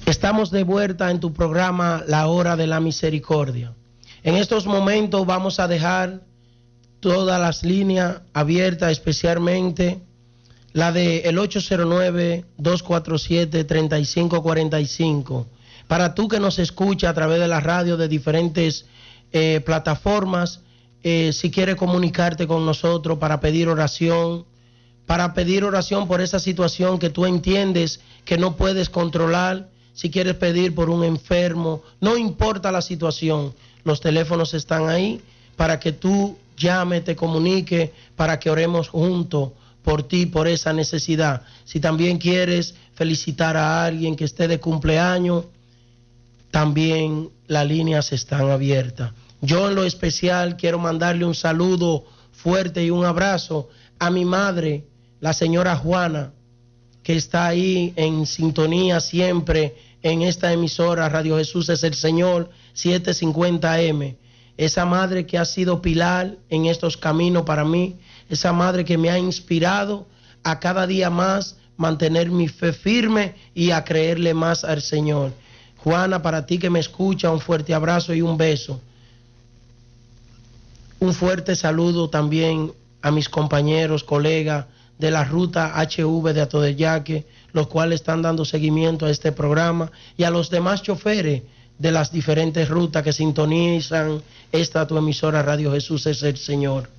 Estamos de vuelta en tu programa La Hora de la Misericordia. En estos momentos vamos a dejar todas las líneas abiertas, especialmente la del 809-247-3545. Para tú que nos escucha a través de la radio de diferentes plataformas, si quieres comunicarte con nosotros para pedir oración por esa situación que tú entiendes que no puedes controlar, si quieres pedir por un enfermo, no importa la situación, los teléfonos están ahí para que tú llame, te comunique, para que oremos juntos por ti, por esa necesidad. Si también quieres felicitar a alguien que esté de cumpleaños, también las líneas están abiertas. Yo en lo especial quiero mandarle un saludo fuerte y un abrazo a mi madre, la señora Juana, que está ahí en sintonía siempre en esta emisora Radio Jesús es el Señor 750M. Esa madre que ha sido pilar en estos caminos para mí, esa madre que me ha inspirado a cada día más mantener mi fe firme y a creerle más al Señor. Juana, para ti que me escucha, un fuerte abrazo y un beso. Un fuerte saludo también a mis compañeros, colegas de la ruta HV de Atodeyaque, los cuales están dando seguimiento a este programa, y a los demás choferes de las diferentes rutas que sintonizan esta tu emisora Radio Jesús es el Señor.